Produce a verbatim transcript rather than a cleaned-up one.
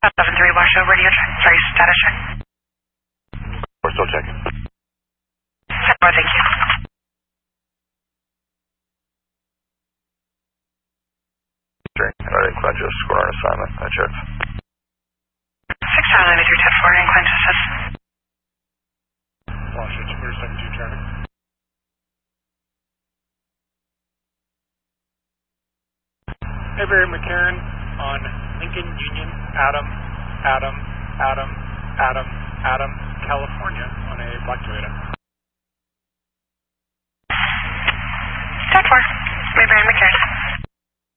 seven three Washoe, radio check. Sorry, status check. We're still checking. Oh, thank you. Alright, Quintus, score on assignment. I checked. six Charlie ninety-three ten four, and Quintus is. Washington, clear seven two traffic. Hey, Barry McCarran on Lincoln Union, Adam, Adam, Adam, Adam, Adam, California on a black Toyota. ten four, Mayberry McCarran.